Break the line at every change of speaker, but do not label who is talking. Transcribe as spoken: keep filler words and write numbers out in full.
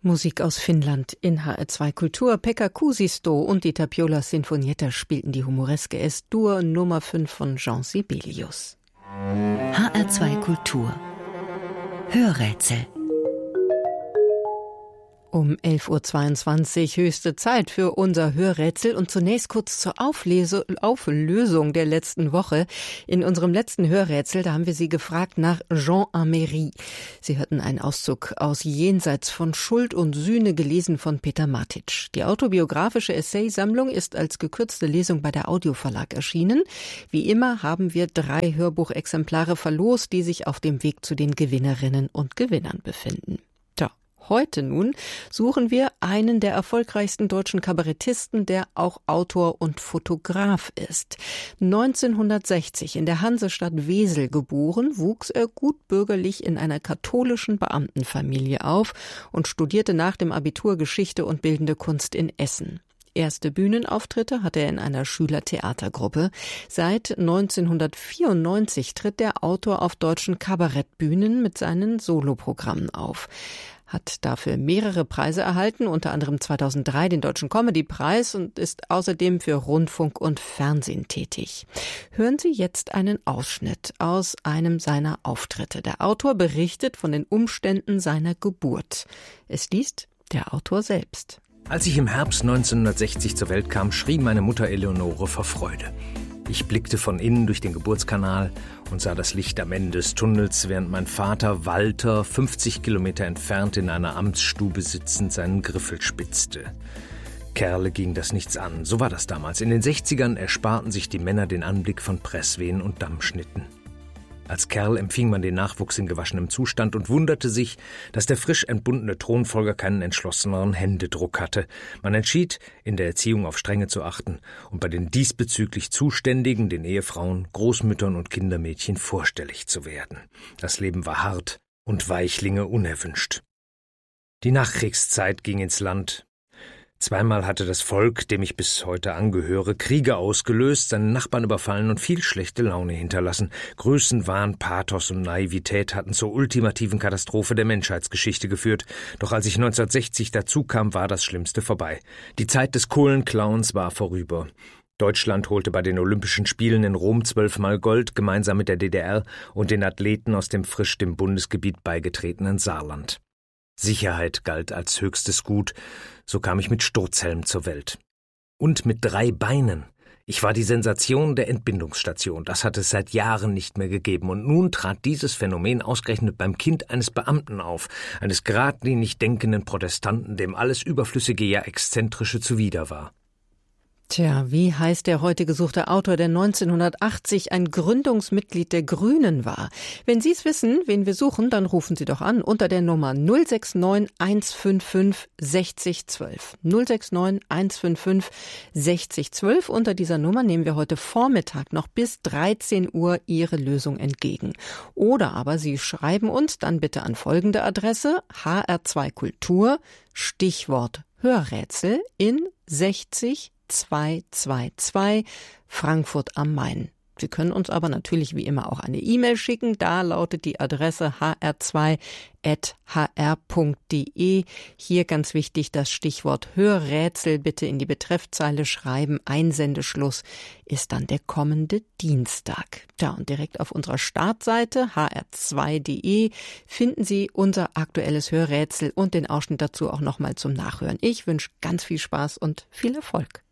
Musik aus Finnland in H R zwei Kultur. Pekka Kuusisto und die Tapiola Sinfonietta spielten die humoreske S-Dur Nummer fünf von Jean Sibelius.
H R zwei Kultur Hörrätsel.
Um elf Uhr zweiundzwanzig höchste Zeit für unser Hörrätsel und zunächst kurz zur Auflese, Auflösung der letzten Woche. In unserem letzten Hörrätsel, da haben wir Sie gefragt nach Jean Améry. Sie hörten einen Auszug aus Jenseits von Schuld und Sühne, gelesen von Peter Matic. Die autobiografische Essaysammlung ist als gekürzte Lesung bei der Audioverlag erschienen. Wie immer haben wir drei Hörbuchexemplare verlost, die sich auf dem Weg zu den Gewinnerinnen und Gewinnern befinden. Heute nun suchen wir einen der erfolgreichsten deutschen Kabarettisten, der auch Autor und Fotograf ist. neunzehnhundertsechzig in der Hansestadt Wesel geboren, wuchs er gutbürgerlich in einer katholischen Beamtenfamilie auf und studierte nach dem Abitur Geschichte und Bildende Kunst in Essen. Erste Bühnenauftritte hatte er in einer Schülertheatergruppe. Seit neunzehnhundertvierundneunzig tritt der Autor auf deutschen Kabarettbühnen mit seinen Soloprogrammen auf. Hat dafür mehrere Preise erhalten, unter anderem zweitausenddrei den Deutschen Comedy-Preis und ist außerdem für Rundfunk und Fernsehen tätig. Hören Sie jetzt einen Ausschnitt aus einem seiner Auftritte. Der Autor berichtet von den Umständen seiner Geburt. Es liest der Autor selbst.
Als ich im Herbst neunzehnhundertsechzig zur Welt kam, schrie meine Mutter Eleonore vor Freude. Ich blickte von innen durch den Geburtskanal und sah das Licht am Ende des Tunnels, während mein Vater Walter fünfzig Kilometer entfernt in einer Amtsstube sitzend seinen Griffel spitzte. Kerle ging das nichts an, so war das damals. In den sechzigern ersparten sich die Männer den Anblick von Presswehen und Dammschnitten. Als Kerl empfing man den Nachwuchs in gewaschenem Zustand und wunderte sich, dass der frisch entbundene Thronfolger keinen entschlosseneren Händedruck hatte. Man entschied, in der Erziehung auf Strenge zu achten und bei den diesbezüglich Zuständigen, den Ehefrauen, Großmüttern und Kindermädchen vorstellig zu werden. Das Leben war hart und Weichlinge unerwünscht. Die Nachkriegszeit ging ins Land. Zweimal hatte das Volk, dem ich bis heute angehöre, Kriege ausgelöst, seine Nachbarn überfallen und viel schlechte Laune hinterlassen. Größenwahn, Pathos und Naivität hatten zur ultimativen Katastrophe der Menschheitsgeschichte geführt. Doch als ich neunzehnhundertsechzig dazukam, war das Schlimmste vorbei. Die Zeit des Kohlenclowns war vorüber. Deutschland holte bei den Olympischen Spielen in Rom zwölfmal Gold, gemeinsam mit der D D R und den Athleten aus dem frisch dem Bundesgebiet beigetretenen Saarland. Sicherheit galt als höchstes Gut, so kam ich mit Sturzhelm zur Welt. Und mit drei Beinen. Ich war die Sensation der Entbindungsstation, das hat es seit Jahren nicht mehr gegeben. Und nun trat dieses Phänomen ausgerechnet beim Kind eines Beamten auf, eines geradlinig denkenden Protestanten, dem alles Überflüssige, ja Exzentrische zuwider war.
Tja, wie heißt der heute gesuchte Autor, der neunzehnhundertachtzig ein Gründungsmitglied der Grünen war? Wenn Sie es wissen, wen wir suchen, dann rufen Sie doch an unter der Nummer null sechs neun eins fünf fünf sechzig zwölf. null sechs neun eins fünf fünf sechzig zwölf. Unter dieser Nummer nehmen wir heute Vormittag noch bis dreizehn Uhr Ihre Lösung entgegen. Oder aber Sie schreiben uns dann bitte an folgende Adresse: H R zwei Kultur, Stichwort Hörrätsel in sechzig zweihundertzweiundzwanzig Frankfurt am Main. Sie können uns aber natürlich wie immer auch eine E-Mail schicken. Da lautet die Adresse h r zwei at h r punkt d e. Hier ganz wichtig das Stichwort Hörrätsel bitte in die Betreffzeile schreiben. Einsendeschluss ist dann der kommende Dienstag. Ja, und direkt auf unserer Startseite h r zwei punkt d e finden Sie unser aktuelles Hörrätsel und den Ausschnitt dazu auch nochmal zum Nachhören. Ich wünsche ganz viel Spaß und viel Erfolg.